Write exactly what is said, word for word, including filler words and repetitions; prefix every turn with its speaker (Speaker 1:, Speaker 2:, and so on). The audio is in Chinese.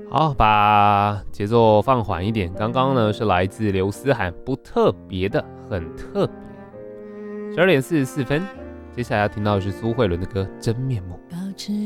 Speaker 1: 好，把节奏放缓一点。刚刚呢是来自刘思涵，不特别的，很特别。十二点四十四分，接下来要听到的是苏慧伦的歌《真面目》。